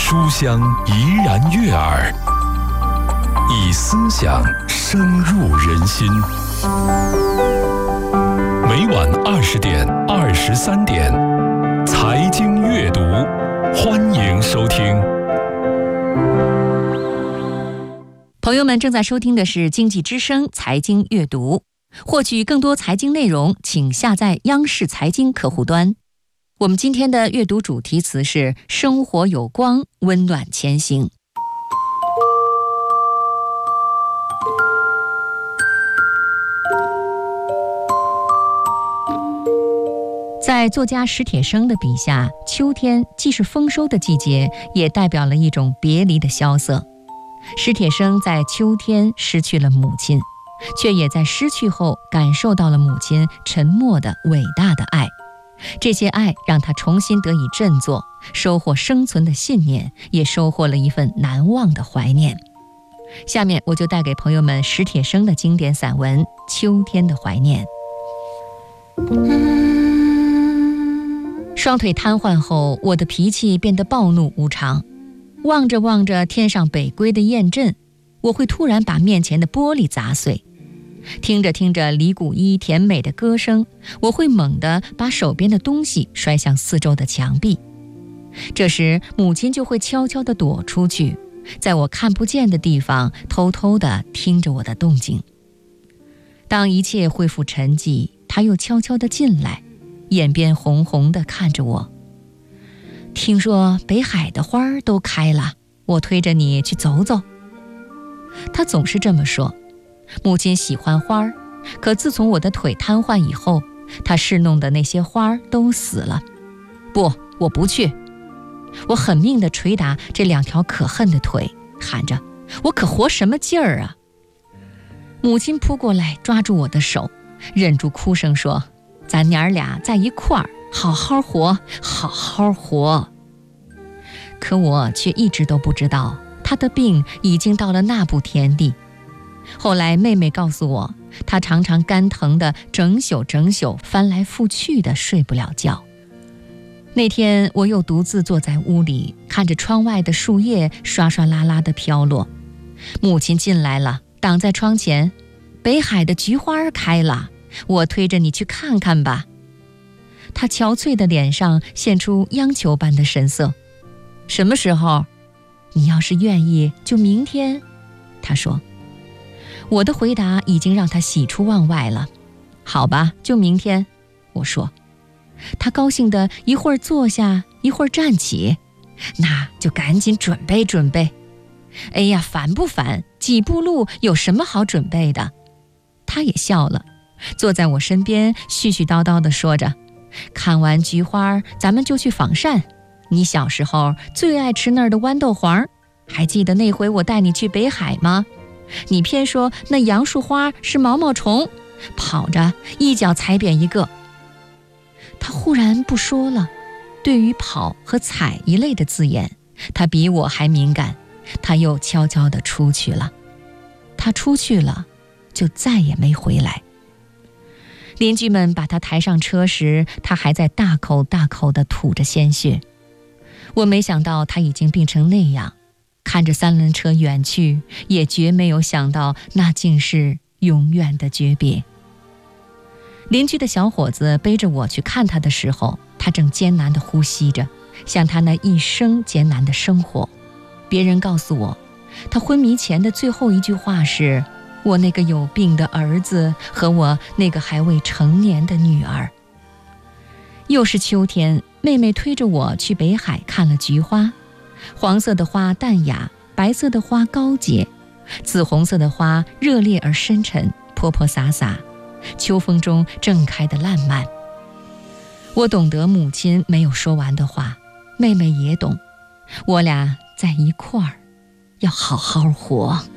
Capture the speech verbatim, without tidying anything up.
书香怡然悦耳，以思想深入人心。每晚二十点、二十三点，财经阅读，欢迎收听。 朋友们正在收听的是经济之声财经阅读，获取更多财经内容，请下载央视财经客户端。我们今天的阅读主题词是生活有光，温暖前行。在作家史铁生的笔下，秋天既是丰收的季节，也代表了一种别离的萧瑟。史铁生在秋天失去了母亲，却也在失去后感受到了母亲沉默的伟大的爱。这些爱让他重新得以振作，收获生存的信念，也收获了一份难忘的怀念。下面我就带给朋友们史铁生的经典散文《秋天的怀念》。双腿瘫痪后，我的脾气变得暴怒无常。望着望着天上北归的雁阵，我会突然把面前的玻璃砸碎。听着听着李谷一甜美的歌声，我会猛地把手边的东西摔向四周的墙壁。这时母亲就会悄悄地躲出去，在我看不见的地方偷偷地听着我的动静。当一切恢复沉寂，她又悄悄地进来，眼边红红地看着我。听说北海的花儿都开了，我推着你去走走。她总是这么说。母亲喜欢花儿，可自从我的腿瘫痪以后，她侍弄的那些花儿都死了。不，我不去。我狠命地捶打这两条可恨的腿，喊着：我可活什么劲儿啊！母亲扑过来抓住我的手，忍住哭声说：咱娘儿俩在一块儿，好好活，好好活。可我却一直都不知道，她的病已经到了那步田地。后来妹妹告诉我，她常常肝疼的整宿整宿翻来覆去的睡不了觉。那天我又独自坐在屋里，看着窗外的树叶刷刷啦啦的飘落。母亲进来了，挡在窗前：北海的菊花开了，我推着你去看看吧。她憔悴的脸上现出央求般的神色。什么时候？你要是愿意，就明天。她说。我的回答已经让他喜出望外了。好吧，就明天，我说。他高兴的一会儿坐下，一会儿站起。那就赶紧准备准备。哎呀，烦不烦？几步路有什么好准备的？他也笑了，坐在我身边絮絮叨叨地说着：看完菊花，咱们就去仿膳。你小时候最爱吃那儿的豌豆黄，还记得那回我带你去北海吗？你偏说那杨树花是毛毛虫，跑着一脚踩扁一个。他忽然不说了，对于跑和踩一类的字眼，他比我还敏感。他又悄悄地出去了。他出去了，就再也没回来。邻居们把他抬上车时，他还在大口大口地吐着鲜血。我没想到他已经病成那样。看着三轮车远去，也绝没有想到那竟是永远的诀别。邻居的小伙子背着我去看他的时候，他正艰难地呼吸着，像他那一生艰难的生活。别人告诉我，他昏迷前的最后一句话是：我那个有病的儿子和我那个还未成年的女儿。又是秋天，妹妹推着我去北海看了菊花。黄色的花淡雅，白色的花高洁，紫红色的花热烈而深沉，泼泼洒洒，秋风中正开得烂漫。我懂得母亲没有说完的话，妹妹也懂，我俩在一块儿，要好好活。